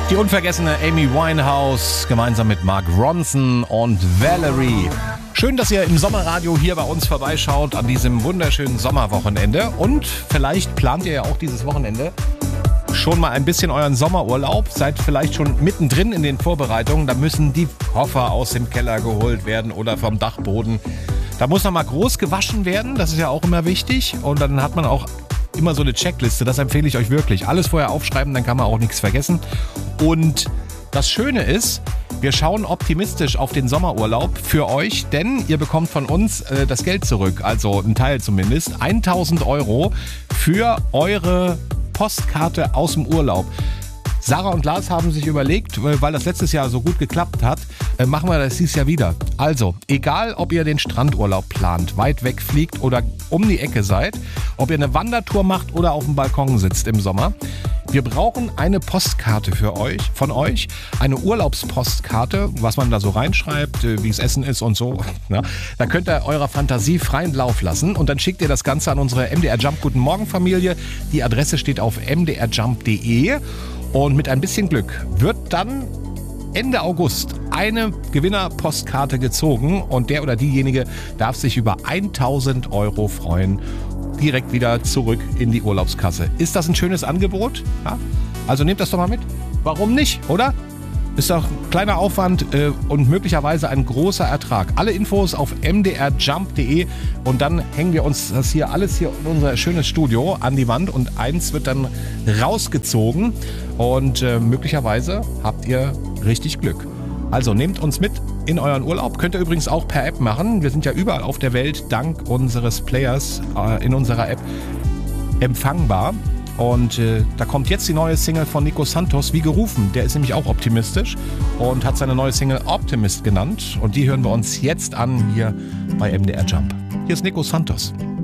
Die unvergessene Amy Winehouse gemeinsam mit Mark Ronson und Valerie. Schön, dass ihr im Sommerradio hier bei uns vorbeischaut an diesem wunderschönen Sommerwochenende. Und vielleicht plant ihr ja auch dieses Wochenende schon mal ein bisschen euren Sommerurlaub. Seid vielleicht schon mittendrin in den Vorbereitungen. Da müssen die Koffer aus dem Keller geholt werden oder vom Dachboden. Da muss noch mal groß gewaschen werden. Das ist ja auch immer wichtig. Und dann hat man auch immer so eine Checkliste. Das empfehle ich euch wirklich. Alles vorher aufschreiben, dann kann man auch nichts vergessen. Und das Schöne ist, wir schauen optimistisch auf den Sommerurlaub für euch, denn ihr bekommt von uns das Geld zurück, also ein Teil zumindest, 1.000 € für eure Postkarte aus dem Urlaub. Sarah und Lars haben sich überlegt, weil das letztes Jahr so gut geklappt hat, machen wir das dieses Jahr wieder. Also, egal ob ihr den Strandurlaub plant, weit weg fliegt oder um die Ecke seid, ob ihr eine Wandertour macht oder auf dem Balkon sitzt im Sommer, wir brauchen eine Postkarte von euch, eine Urlaubspostkarte, was man da so reinschreibt, wie es Essen ist und so. Ja, da könnt ihr eurer Fantasie freien Lauf lassen und dann schickt ihr das Ganze an unsere MDR Jump Guten Morgen Familie. Die Adresse steht auf mdrjump.de und mit ein bisschen Glück wird dann Ende August eine Gewinnerpostkarte gezogen und der oder diejenige darf sich über 1.000 € freuen. Direkt wieder zurück in die Urlaubskasse. Ist das ein schönes Angebot? Ja? Also nehmt das doch mal mit. Warum nicht, oder? Ist doch ein kleiner Aufwand und möglicherweise ein großer Ertrag. Alle Infos auf mdrjump.de und dann hängen wir uns das hier alles hier in unser schönes Studio an die Wand und eins wird dann rausgezogen und möglicherweise habt ihr richtig Glück. Also nehmt uns mit in euren Urlaub. Könnt ihr übrigens auch per App machen. Wir sind ja überall auf der Welt dank unseres Players in unserer App empfangbar. Und da kommt jetzt die neue Single von Nico Santos, wie gerufen. Der ist nämlich auch optimistisch und hat seine neue Single Optimist genannt. Und die hören wir uns jetzt an hier bei MDR Jump. Hier ist Nico Santos.